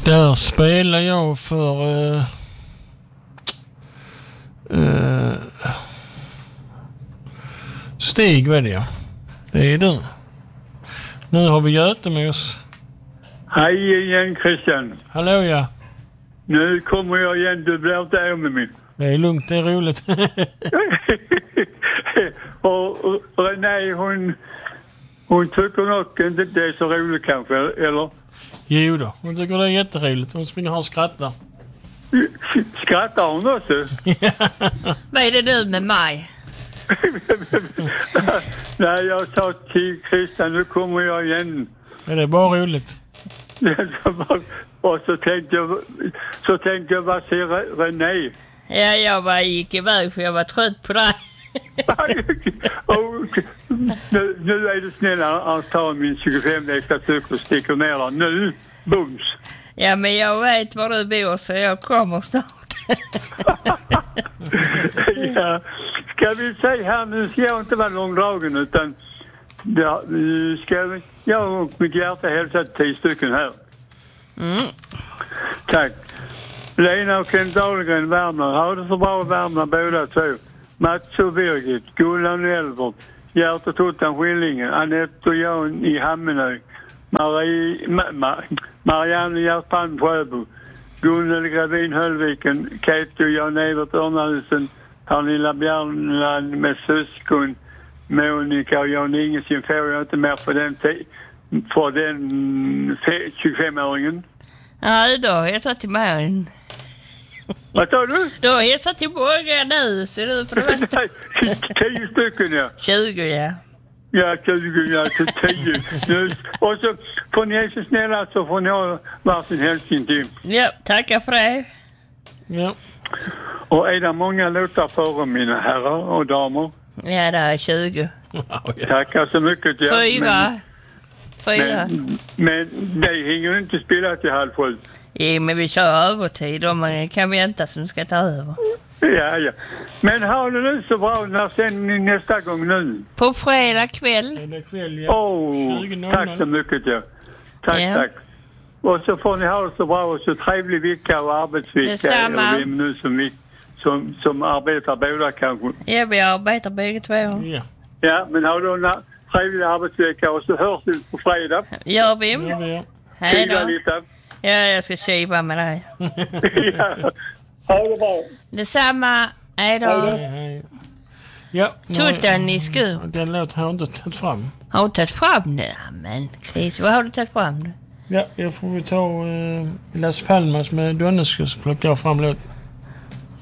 Där spelar jag för Stig, vet jag. Det är du. Nu har vi Göte med oss. Hej igen, Christian. Hallå, ja. Nu kommer jag igen, du blir inte av med mig. Det är lugnt, det är roligt. och René, hon tycker nog inte det är så roligt kanske, eller? Jo då, hon tycker det är jätteroligt. Hon springer här och skrattar. Skrattar hon också? Vad är det du med mig? Nej, jag sa till Christian, nu kommer jag igen. Men det är bara roligt. Och så tänkte jag, vad säger René? Ja, jag bara gick iväg för jag var trött på dig. Nu är det snälla att ta min 25 extra cykel och sticker ner där. Nu, bums! Ja, men jag vet var du bor så jag kommer snart. Ja. Ska vi säga här, nu ska jag inte vara långdragen utan jag och mitt hjärta hälsa 10 stycken här. Tack. Lena och Kent Dahlgren, Värmland. Ha det så bra i Värmland båda två. Mats och Birgit, Gunnar och Elbert, Gert och Tottan Skillingen, Anette och Jan i Hammenö, Marianne och Gert Sjöbo, Gunnel Gravin Höllviken, Kate och Jan-Evert Örnhusen, Pernilla Bjärnland med syskon, Monica och Jan Ingesin får jag inte mer för den 25-åringen. Ja, då har jag satt till mig. Vad sa du? Då har jag satt till många nu, ser du på det värsta. 10 stycken, ja. 20, ja. Ja, 20, ja, till 10. Nu. Och så får ni så snälla så får ni ha varsin hälsning till. Ja, tackar för det. Ja. Och är det många låtar för mina herrar och damer? Ja, det är 20. Tackar så mycket. Ja. 4. Men det hänger inte spela till 6:30. Ja, men vi kör övertid och man kan vänta som ska ta över. Ja. Men har du nu så bra när sen nästa gång nu? På fredag kväll. Tack så mycket, ja. Tack. Och så får ni ha det så bra och så trevlig vecka och arbetsvecka. Detsamma. Och vem nu som arbetar båda kanske. Ja, vi arbetar bägge två. Ja, men har du en trevlig arbetsvecka och så hörs vi på fredag. Gör vi. Hej då. Lite. Ja, jag ska kiva med dig. Ja. Ha det bra. Detsamma. Hej då. Hej. Ja, Tuttan i skur. Den låt har du tagit fram. Har du tagit fram det? Men Chris, vad har du tagit fram det? Ja, jag får ta Las Palmas med Donnerskus plocka fram låt.